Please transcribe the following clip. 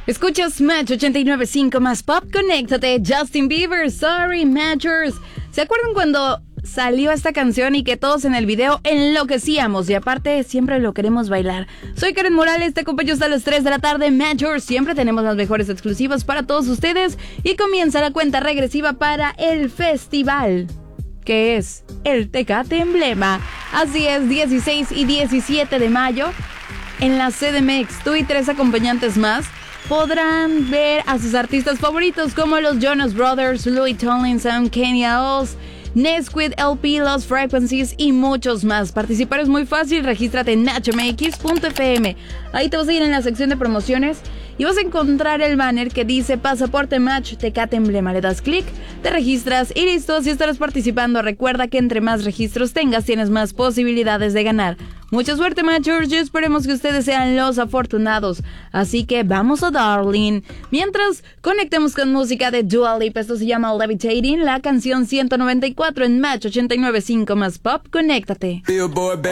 Escuchas Match 89.5 más Pop, conéctate. Justin Bieber, Sorry Matchers. ¿Se acuerdan cuando salió esta canción y que todos en el video enloquecíamos? Y aparte siempre lo queremos bailar. Soy Karen Morales, te acompaño hasta las 3 de la tarde. Matchers, siempre tenemos las mejores exclusivas para todos ustedes. Y comienza la cuenta regresiva para el festival, que es el Tecate Emblema. Así es, 16 y 17 de mayo en la CDMX. Tú y 3 acompañantes más podrán ver a sus artistas favoritos como los Jonas Brothers, Louis Tomlinson, Kenya Oz, Nesquik, LP, Lost Frequencies y muchos más. Participar es muy fácil, regístrate en nachomx.fm. Ahí te vas a ir en la sección de promociones y vas a encontrar el banner que dice Pasaporte Match Tecate Emblema. Le das clic, te registras y listo, así estarás participando. Recuerda que entre más registros tengas, tienes más posibilidades de ganar. Mucha suerte, Matchers, y esperemos que ustedes sean los afortunados. Así que vamos a Darling. Mientras, conectemos con música de Dua Lipa. Esto se llama Levitating, la canción 194 en Match 89.5 más Pop. Conéctate.